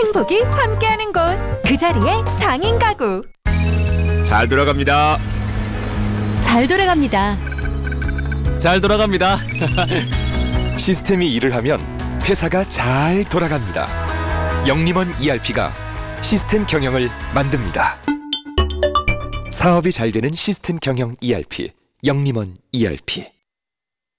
행복이 함께하는 곳, 그 자리에 장인 가구. 잘 돌아갑니다. 잘 돌아갑니다. 잘 돌아갑니다. 시스템이 일을 하면 회사가 잘 돌아갑니다. 영림원 ERP가 시스템 경영을 만듭니다. 사업이 잘 되는 시스템 경영 ERP, 영림원 ERP.